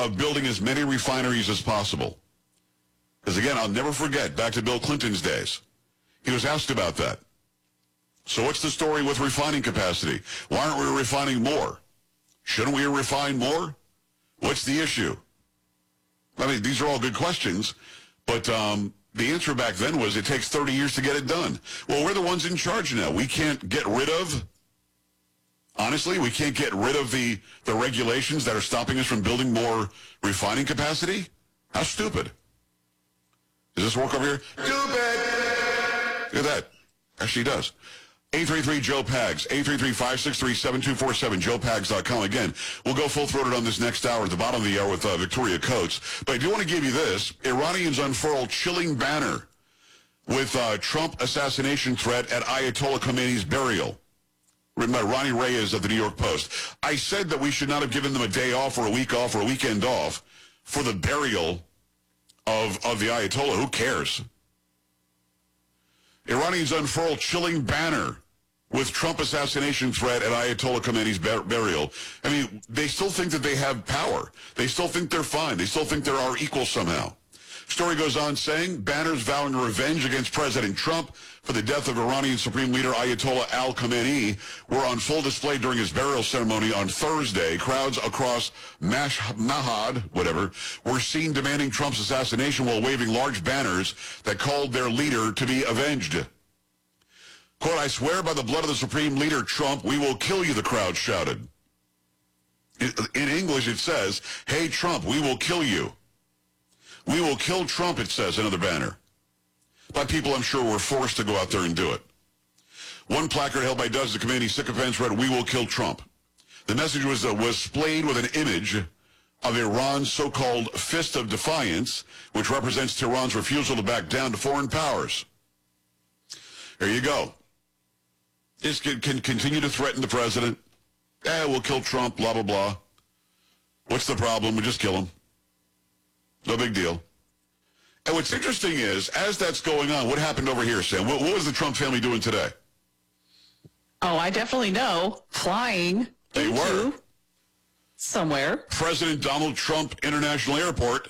of building as many refineries as possible. Because again, I'll never forget, back to Bill Clinton's days, he was asked about that. So what's the story with refining capacity? Why aren't we refining more? Shouldn't we refine more? What's the issue? I mean, these are all good questions, but the answer back then was it takes 30 years to get it done. Well, we're the ones in charge now. We can't get rid of, honestly, we can't get rid of the regulations that are stopping us from building more refining capacity? How stupid. Does this work over here? Stupid! Look at that. Actually does. 833-JOE-PAGS, 833-563-7247, joepags.com. Again, we'll go full-throated on this next hour at the bottom of the hour with Victoria Coates. But I do want to give you this. Iranians unfurl chilling banner with Trump assassination threat at Ayatollah Khomeini's burial. Written by Ronnie Reyes of the New York Post. I said that we should not have given them a day off or a week off or a weekend off for the burial of the Ayatollah. Who cares? Iranians unfurl chilling banner with Trump assassination threat at Ayatollah Khomeini's burial. I mean, they still think that they have power. They still think they're fine. They still think they're our equal somehow. Story goes on saying, banners vowing revenge against President Trump for the death of Iranian Supreme Leader Ayatollah al-Khamenei were on full display during his burial ceremony on Thursday. Crowds across Mashhad, were seen demanding Trump's assassination while waving large banners that called their leader to be avenged. Quote, I swear by the blood of the Supreme Leader Trump, we will kill you, the crowd shouted. In English, it says, hey, Trump, we will kill you. We will kill Trump, it says, another banner. By people I'm sure were forced to go out there and do it. One placard held by dozens of Khomeini sycophants read, we will kill Trump. The message was displayed with an image of Iran's so-called Fist of Defiance, which represents Tehran's refusal to back down to foreign powers. There you go. This can continue to threaten the president. We'll kill Trump, blah, blah, blah. What's the problem? We just kill him. No big deal. And what's interesting is, as that's going on, what happened over here, Sam? What was the Trump family doing today? Oh, I definitely know. Flying into somewhere. President Donald Trump International Airport.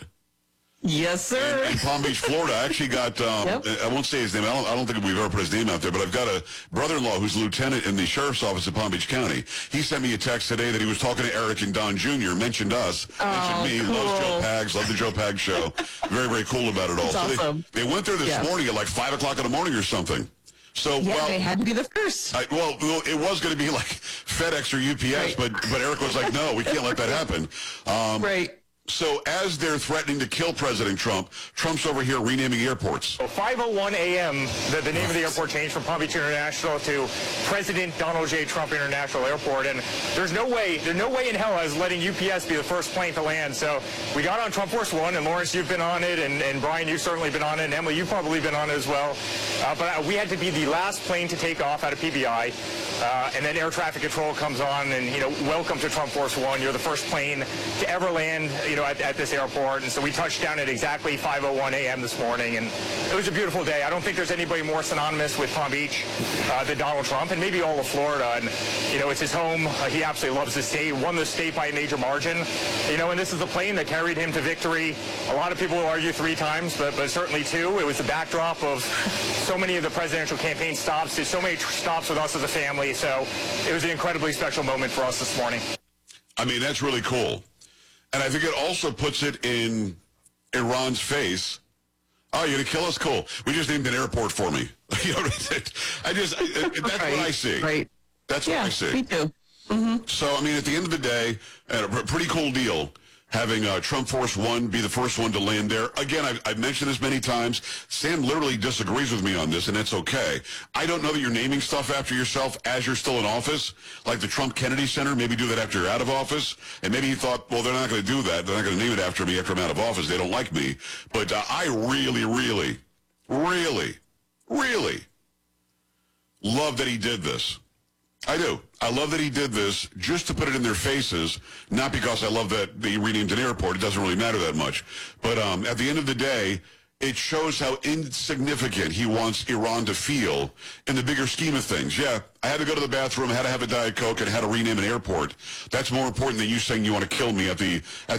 Yes, sir. In Palm Beach, Florida. I actually got, Yep. I won't say his name. I don't think we've ever put his name out there, but I've got a brother-in-law who's a lieutenant in the sheriff's office in Palm Beach County. He sent me a text today that he was talking to Eric and Don Jr., mentioned us, mentioned me, cool. loves Joe Pags, love the Joe Pags show. Very, very cool about it all. That's awesome. They went there this morning at like 5 o'clock in the morning or something. So, yeah, they had to be the first. Well, it was going to be like FedEx or UPS, right. but Eric was like, no, we can't let that happen. Right. So as they're threatening to kill President Trump, Trump's over here renaming airports. So 5:01 a.m., the name of the airport changed from Palm Beach International to President Donald J. Trump International Airport. And there's no way in hell I was letting UPS be the first plane to land. So we got on Trump Force One, and Lawrence, you've been on it, and Brian, you've certainly been on it, and Emily, you've probably been on it as well. But we had to be the last plane to take off out of PBI. And then air traffic control comes on, and, welcome to Trump Force One. You're the first plane to ever land, at this airport. And so we touched down at exactly 5:01 a.m. this morning, and it was a beautiful day. I don't think there's anybody more synonymous with Palm Beach than Donald Trump, and maybe all of Florida. And, it's his home. He absolutely loves the state, won the state by a major margin. And this is the plane that carried him to victory. A lot of people will argue 3 times, but certainly 2. It was the backdrop of so many of the presidential campaign stops. Did so many stops with us as a family. So it was an incredibly special moment for us this morning. I mean, that's really cool. And I think it also puts it in Iran's face. Oh, you're going to kill us? Cool. We just named an airport for me. That's what I see. Right. That's what I see. Me too. Mm-hmm. So, I mean, at the end of the day, a pretty cool deal having Trump Force One be the first one to land there. Again, I've mentioned this many times. Sam literally disagrees with me on this, and that's okay. I don't know that you're naming stuff after yourself as you're still in office, like the Trump Kennedy Center. Maybe do that after you're out of office. And maybe he thought, well, they're not going to do that. They're not going to name it after me after I'm out of office. They don't like me. But I really, really, really, really love that he did this. I do. I love that he did this just to put it in their faces, not because I love that he renamed an airport. It doesn't really matter that much. But at the end of the day, it shows how insignificant he wants Iran to feel in the bigger scheme of things. Yeah, I had to go to the bathroom, I had to have a Diet Coke, and I had to rename an airport. That's more important than you saying you want to kill me at the